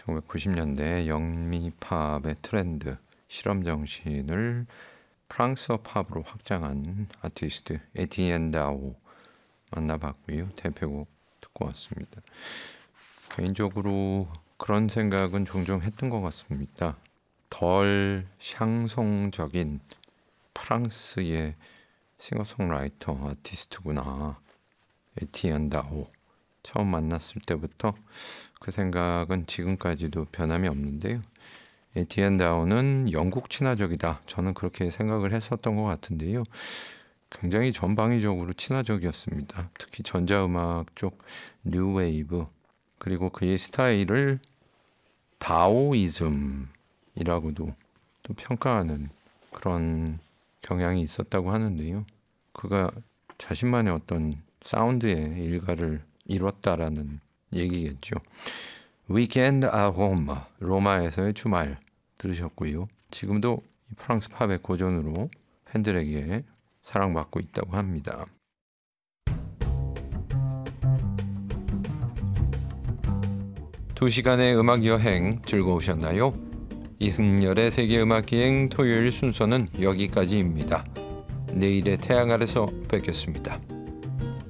1990년대 영미팝의 트렌드, 실험 정신을 프랑스어 팝으로 확장한 아티스트 에티엔 다오 만나봤고요. 대표곡 듣고 왔습니다. 개인적으로 그런 생각은 종종 했던 것 같습니다. 덜 샹송적인 프랑스의 싱어송라이터 아티스트구나. 에티엔 다오. 처음 만났을 때부터 그 생각은 지금까지도 변함이 없는데요. 에티엔 다오는 영국 친화적이다. 저는 그렇게 생각을 했었던 것 같은데요. 굉장히 전방위적으로 친화적이었습니다. 특히 전자음악 쪽 뉴웨이브, 그리고 그의 스타일을 다오이즘이라고도 또 평가하는 그런 경향이 있었다고 하는데요. 그가 자신만의 어떤 사운드의 일가를 이뤘다라는 얘기겠죠. 위켄드 아 로마, 로마에서의 주말 들으셨고요. 지금도 프랑스 팝의 고전으로 팬들에게 사랑받고 있다고 합니다. 두 시간의 음악 여행 즐거우셨나요? 이승열의 세계음악기행 토요일 순서는 여기까지입니다. 내일의 태양 아래서 뵙겠습니다.